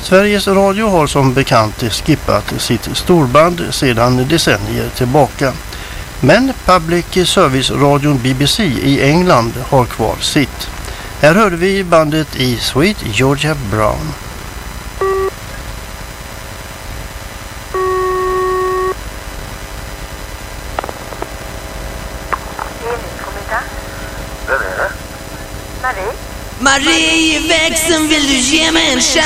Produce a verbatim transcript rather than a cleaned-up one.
Sveriges Radio har som bekant skippat sitt storband sedan decennier tillbaka. Men Public Service-radion B B C i England har kvar sitt. Här hörde vi bandet i Sweet Georgia Brown. Marie i växeln, vill du ge mig en chans?